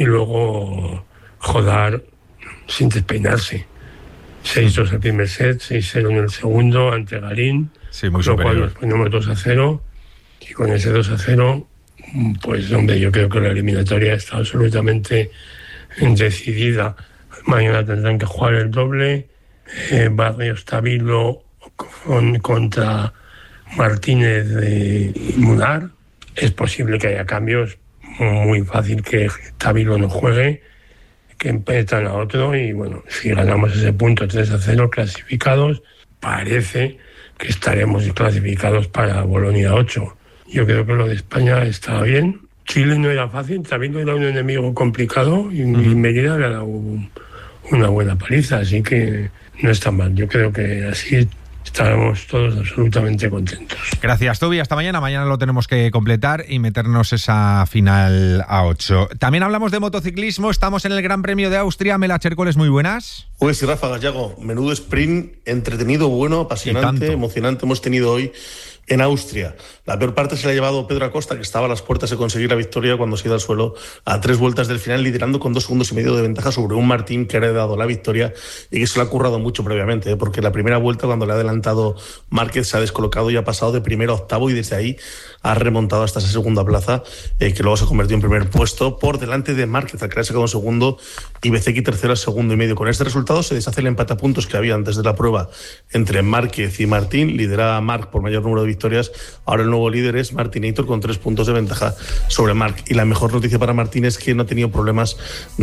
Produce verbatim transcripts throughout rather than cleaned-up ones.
y luego Jodar sin despeinarse. seis dos el primer set, seis cero en el segundo ante Garín, sí, muy con lo cual superior. nos ponemos dos a cero, y con ese dos a cero, pues hombre, yo creo que la eliminatoria está absolutamente decidida. Mañana tendrán que jugar el doble, eh, Barrios Tabilo con, contra Martínez de Munar. Es posible que haya cambios, muy fácil que Tabilo no juegue, que empetan a otro, y bueno, si ganamos ese punto tres a cero, clasificados, parece que estaremos clasificados para Bolonia ocho. Yo creo que lo de España está bien. Chile no era fácil, también era un enemigo complicado, y, uh-huh. y Mérida le ha dado un, una buena paliza, así que no está mal. Yo creo que así estaremos todos absolutamente contentos. Gracias, Toby. Hasta mañana. Mañana lo tenemos que completar y meternos esa final a ocho. También hablamos de motociclismo. Estamos en el Gran Premio de Austria. Mela Chércoles, muy buenas. Pues sí, Rafa Gallego. Menudo sprint, entretenido, bueno, apasionante, emocionante hemos tenido hoy en Austria. La peor parte se la ha llevado Pedro Acosta, que estaba a las puertas de conseguir la victoria cuando se ha ido al suelo a tres vueltas del final, liderando con dos segundos y medio de ventaja sobre un Martín que ha heredado la victoria y que se lo ha currado mucho previamente, ¿eh? Porque la primera vuelta, cuando le ha adelantado Márquez, se ha descolocado y ha pasado de primero a octavo, y desde ahí ha remontado hasta esa segunda plaza, eh, que luego se convirtió en primer puesto por delante de Márquez, al que le ha sacado un segundo, y Bezzecchi tercero a segundo y medio. Con este resultado se deshace el empate a puntos que había antes de la prueba entre Márquez y Martín. Lidera a Marc por mayor número de victorias. Ahora el nuevo líder es Martinator con tres puntos de ventaja sobre Marc. Y la mejor noticia para Martín es que no ha tenido problemas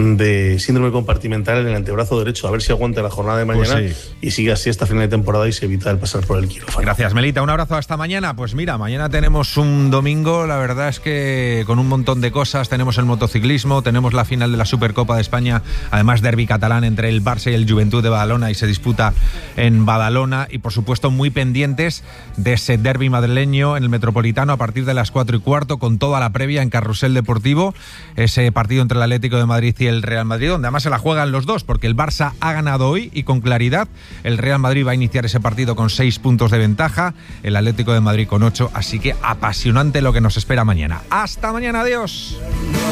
de síndrome compartimental en el antebrazo derecho. A ver si aguanta la jornada de mañana, pues sí, y sigue así hasta final de temporada y se evita el pasar por el quirófano. Gracias, Melita. Un abrazo hasta mañana. Pues mira, mañana tenemos un domingo, la verdad es que con un montón de cosas. Tenemos el motociclismo, tenemos la final de la Supercopa de España, además derbi catalán entre el Barça y el Joventut de Badalona, y se disputa en Badalona, y por supuesto muy pendientes de ese derbi madrileño en el Metropolitano a partir de las cuatro y cuarto, con toda la previa en Carrusel Deportivo, ese partido entre el Atlético de Madrid y el Real Madrid, donde además se la juegan los dos, porque el Barça ha ganado hoy y con claridad. El Real Madrid va a iniciar ese partido con seis puntos de ventaja, el Atlético de Madrid con ocho, así que apasionante lo que nos espera mañana. Hasta mañana, adiós.